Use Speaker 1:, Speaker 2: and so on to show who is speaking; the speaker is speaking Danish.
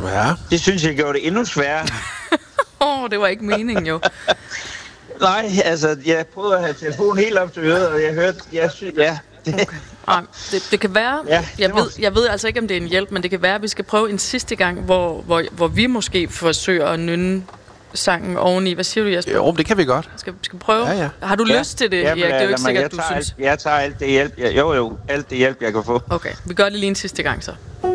Speaker 1: Ja.
Speaker 2: Det synes jeg gjorde det endnu sværere.
Speaker 3: Det var ikke meningen jo.
Speaker 2: Nej, altså, jeg prøvede at have telefonen helt op til øret, og jeg hørte,
Speaker 3: Okay. Det kan være,
Speaker 2: Ja,
Speaker 3: jeg ved altså ikke, om det er en hjælp, men det kan være, at vi skal prøve en sidste gang, hvor vi måske forsøger at nynne sangen oveni. Hvad siger du, Jesper?
Speaker 1: Jo, det kan vi godt.
Speaker 3: Skal prøve?
Speaker 1: Ja.
Speaker 3: Har du lyst til det, Erik? Det er jo ikke sikkert, du synes.
Speaker 2: Jeg tager alt det hjælp. Jo, alt det hjælp, jeg kan få.
Speaker 3: Okay, vi gør det lige en sidste gang så.